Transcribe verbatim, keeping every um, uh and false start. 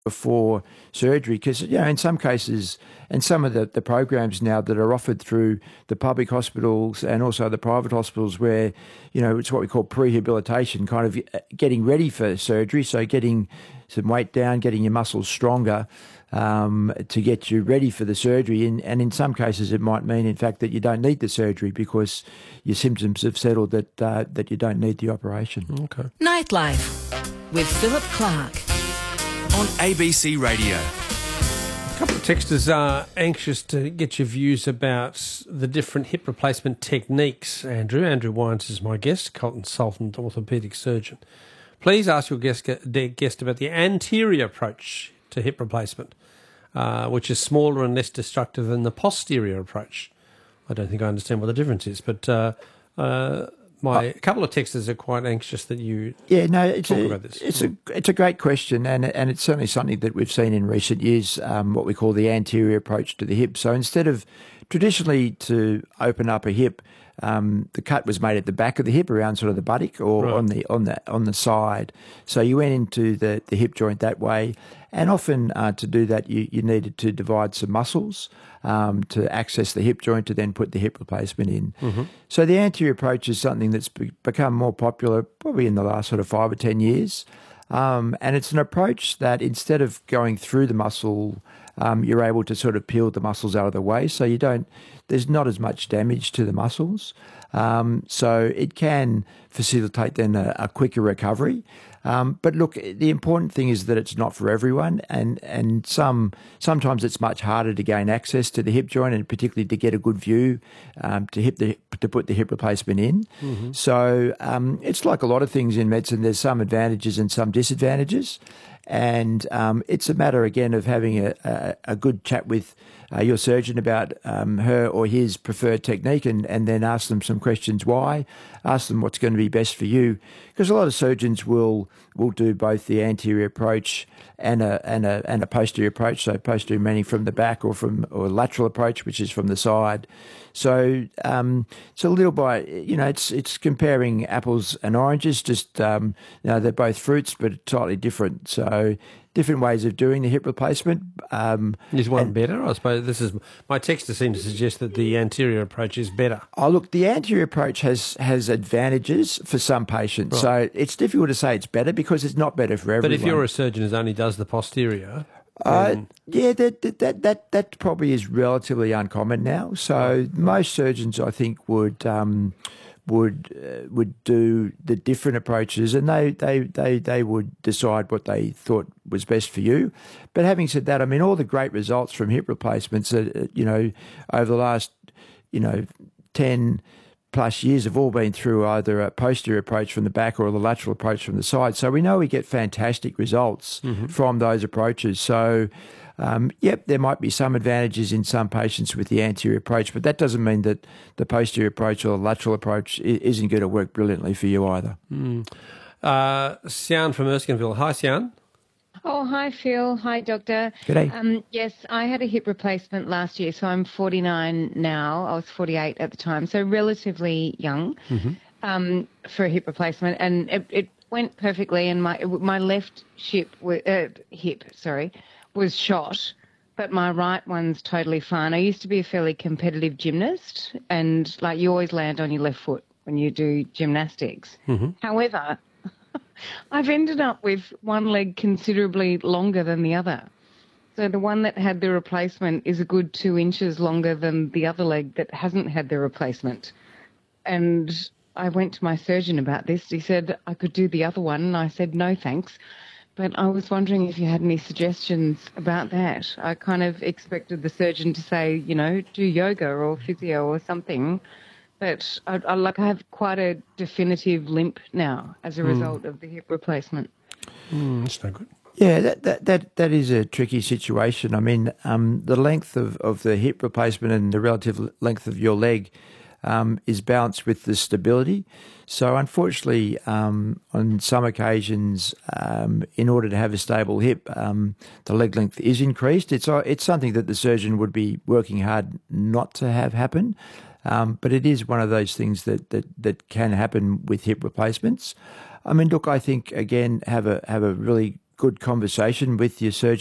before surgery, because, you know, in some cases, and some of the, the programs now that are offered through the public hospitals and also the private hospitals where, you know, it's what we call prehabilitation, kind of getting ready for surgery, so getting some weight down, getting your muscles stronger um, to get you ready for the surgery. And, and in some cases it might mean, in fact, that you don't need the surgery because your symptoms have settled that, uh, that you don't need the operation. Okay. Nightlife with Philip Clark. On A B C Radio. A couple of texters are anxious to get your views about the different hip replacement techniques, Andrew. Andrew Wines is my guest, consultant orthopaedic surgeon. Please ask your guest, guest about the anterior approach to hip replacement, uh, which is smaller and less destructive than the posterior approach. I don't think I understand what the difference is, but uh, uh, my a couple of texters are quite anxious that you yeah, no, it's talk a, about this. It's a it's a great question, and and it's certainly something that we've seen in recent years. Um, what we call the anterior approach to the hip. So instead of traditionally to open up a hip, um, the cut was made at the back of the hip, around sort of the buttock, or Right. on the on the on the side. So you went into the, the hip joint that way, and often uh, to do that, you, you needed to divide some muscles um, to access the hip joint to then put the hip replacement in. Mm-hmm. So the anterior approach is something that's be- become more popular probably in the last sort of five or ten years. Um, and it's an approach that instead of going through the muscle, um, you're able to sort of peel the muscles out of the way. So you don't, there's not as much damage to the muscles. Um, so it can facilitate then a, a quicker recovery. Um, but look, the important thing is that it's not for everyone, and and some sometimes it's much harder to gain access to the hip joint, and particularly to get a good view um, to hip the to put the hip replacement in. Mm-hmm. So um, it's like a lot of things in medicine. There's some advantages and some disadvantages, and um, it's a matter again of having a, a, a good chat with uh, your surgeon about um, her or his preferred technique, and, and then ask them some questions why, ask them what's going to be best for you, because a lot of surgeons will will do both the anterior approach and a and a and a posterior approach. So posterior meaning from the back, or from or lateral approach, which is from the side. So um, it's a little by you know it's it's comparing apples and oranges. Just um, you know they're both fruits, but slightly different. So different ways of doing the hip replacement. Um, Is one better? I suppose this is my texter seems to suggest that the anterior approach is better. Oh, look, the anterior approach has has advantages for some patients. Right. So it's difficult to say it's better because it's not better for everyone. But if you're a surgeon who only does the posterior, Uh, then- yeah, that, that that that that probably is relatively uncommon now. So most surgeons, I think, would um, would uh, would do the different approaches, and they, they they they would decide what they thought was best for you. But having said that, I mean, all the great results from hip replacements, uh, you know, over the last you know ten plus years have all been through either a posterior approach from the back or the lateral approach from the side. So we know we get fantastic results mm-hmm. from those approaches. So, um, yep, there might be some advantages in some patients with the anterior approach, but that doesn't mean that the posterior approach or the lateral approach isn't going to work brilliantly for you either. Mm. Uh, Sian from Erskineville. Hi, Sian. Oh, hi, Phil. Hi, Doctor. G'day. Um, yes, I had a hip replacement last year, so I'm forty-nine now. I was forty-eight at the time, so relatively young mm-hmm. um, for a hip replacement, and it, it went perfectly. And my my left hip, uh, hip, sorry, was shot, but my right one's totally fine. I used to be a fairly competitive gymnast, and like you always land on your left foot when you do gymnastics. Mm-hmm. However, I've ended up with one leg considerably longer than the other. So the one that had the replacement is a good two inches longer than the other leg that hasn't had the replacement. And I went to my surgeon about this. He said I could do the other one, and I said no thanks. But I was wondering if you had any suggestions about that. I kind of expected the surgeon to say, you know, do yoga or physio or something. But I, I like I have quite a definitive limp now as a mm. result of the hip replacement. Mm, that's no good. Yeah, that, that that that is a tricky situation. I mean, um, the length of, of the hip replacement and the relative length of your leg um, is balanced with the stability. So unfortunately, um, on some occasions, um, in order to have a stable hip, um, the leg length is increased. It's it's something that the surgeon would be working hard not to have happen. Um, but it is one of those things that, that, that can happen with hip replacements. I mean, look, I think, again, have a have a really good conversation with your surgeon